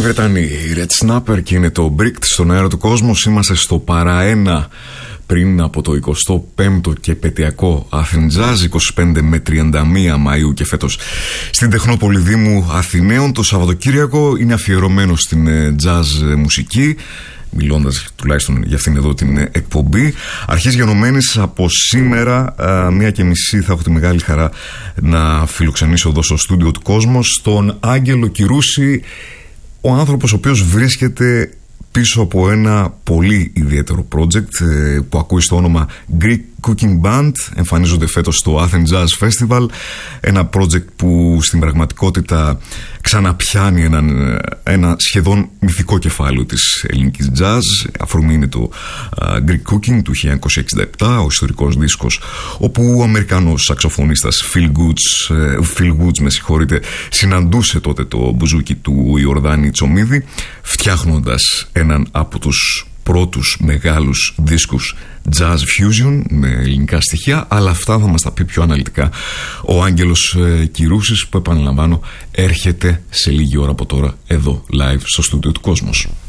Βρετανοί, η Red Snapper, και είναι το Bricked στον αέρα του κόσμου. Είμαστε στο παρά ένα πριν από το 25ο και επαιτειακό Athens Jazz, 25 με 31 Μαΐου και φέτος στην Τεχνόπολη Δήμου Αθηναίων. Το Σαββατοκύριακο είναι αφιερωμένο στην jazz μουσική, μιλώντας τουλάχιστον για αυτήν εδώ την εκπομπή. Αρχής γενομένης από σήμερα 1:30 θα έχω τη μεγάλη χαρά να φιλοξενήσω εδώ στο στούντιο του Κόσμος τον Άγγελο Κυρούση, ο άνθρωπος ο οποίος βρίσκεται πίσω από ένα πολύ ιδιαίτερο project που ακούει στο όνομα Greek Cooking Band. Εμφανίζονται φέτος στο Athens Jazz Festival, ένα project που στην πραγματικότητα ξαναπιάνει ένα σχεδόν μυθικό κεφάλαιο της ελληνικής jazz. Αφορμή είναι το Greek Cooking του 1967, ο ιστορικός δίσκος όπου ο Αμερικανός σαξοφωνίστας Phil Woods συναντούσε τότε το μπουζούκι του Ιορδάνη Τσομίδη, φτιάχνοντας έναν από τους πρώτους μεγάλους δίσκους jazz fusion με ελληνικά στοιχεία. Αλλά αυτά θα μας τα πει πιο αναλυτικά ο Άγγελος Κυρούσης, που επαναλαμβάνω έρχεται σε λίγη ώρα από τώρα εδώ live στο στούντιο του Κόσμος.